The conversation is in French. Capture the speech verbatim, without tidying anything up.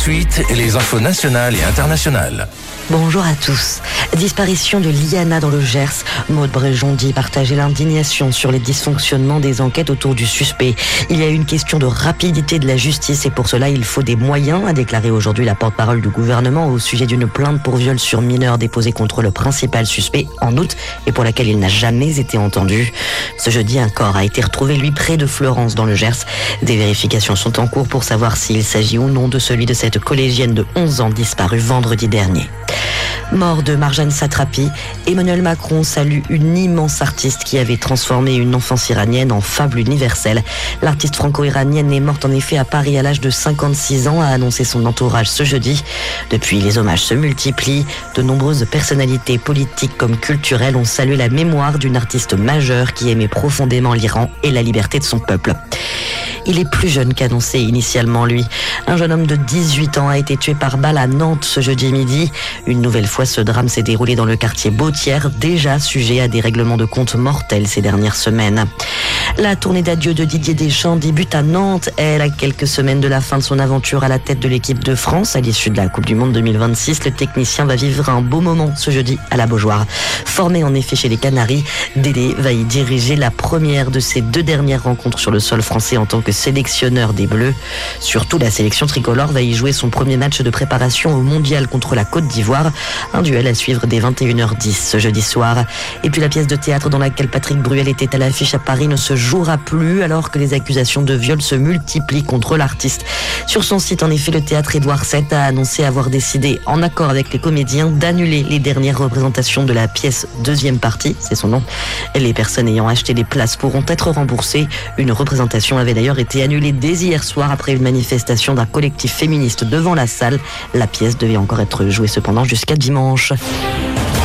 Suite et les infos nationales et internationales. Bonjour à tous. Disparition de Liana dans le Gers. Maud Bréjon dit partager l'indignation sur les dysfonctionnements des enquêtes autour du suspect. Il y a une question de rapidité de la justice et pour cela il faut des moyens, a déclaré aujourd'hui la porte-parole du gouvernement au sujet d'une plainte pour viol sur mineur déposée contre le principal suspect en août et pour laquelle il n'a jamais été entendu. Ce jeudi, un corps a été retrouvé lui près de Fleurance dans le Gers. Des vérifications sont en cours pour savoir s'il s'agit ou non de celui de cette collégienne de onze ans disparue vendredi dernier. Mort de Marjane Satrapi, Emmanuel Macron salue une immense artiste qui avait transformé une enfance iranienne en fable universelle. L'artiste franco-iranienne est morte en effet à Paris à l'âge de cinquante-six ans, a annoncé son entourage ce jeudi. Depuis, les hommages se multiplient. De nombreuses personnalités politiques comme culturelles ont salué la mémoire d'une artiste majeure qui aimait profondément l'Iran et la liberté de son peuple. Il est plus jeune qu'annoncé initialement, lui. Un jeune homme de dix-huit ans a été tué par balle à Nantes ce jeudi midi. Une nouvelle fois, ce drame s'est déroulé dans le quartier Bautière, déjà sujet à des règlements de compte mortels ces dernières semaines. La tournée d'adieu de Didier Deschamps débute à Nantes. Elle, à quelques semaines de la fin de son aventure à la tête de l'équipe de France, à l'issue de la Coupe du Monde deux mille vingt-six, le technicien va vivre un beau moment ce jeudi à la Beaujoire. Formé en effet chez les Canaries, Dédé va y diriger la première de ses deux dernières rencontres sur le sol français en tant que sélectionneur des Bleus. Surtout, la sélection tricolore va y jouer son premier match de préparation au mondial contre la Côte d'Ivoire. Un duel à suivre dès vingt et une heures dix ce jeudi soir. Et puis la pièce de théâtre dans laquelle Patrick Bruel était à l'affiche à Paris ne se jouera plus alors que les accusations de viol se multiplient contre l'artiste. Sur son site, en effet, le théâtre Édouard sept a annoncé avoir décidé, en accord avec les comédiens, d'annuler les dernières représentations de la pièce deuxième partie, c'est son nom. Les personnes ayant acheté des places pourront être remboursées. Une représentation avait d'ailleurs été annulée dès hier soir après une manifestation d'un collectif féministe devant la salle. La pièce devait encore être jouée cependant jusqu'à dimanche.